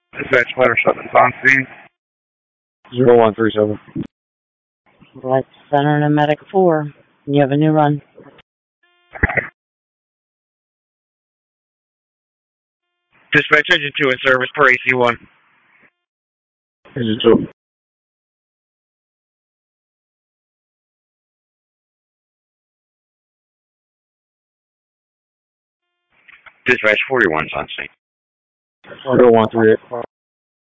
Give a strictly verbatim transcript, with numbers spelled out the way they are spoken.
Dispatch letter seven on scene. Zero one three seven. Light Center and Medic four. You have a new run. Dispatch engine two in service for A C one. Engine two. Dispatch forty-one's on scene. Zero one three eight.